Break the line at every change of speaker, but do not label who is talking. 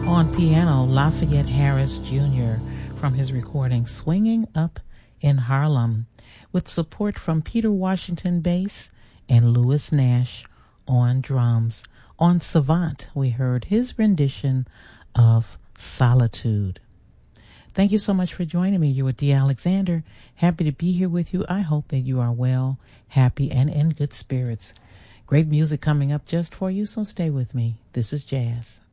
On piano, Lafayette Harris Jr. from his recording Swinging Up in Harlem, with support from Peter Washington bass and Louis Nash on drums. On Savant, we heard his rendition of Solitude. Thank you so much for joining me. You're with Dee Alexander. Happy to be here with you. I hope that you are well, happy, and in good spirits. Great music coming up just for you, so stay with me. This is Jazz.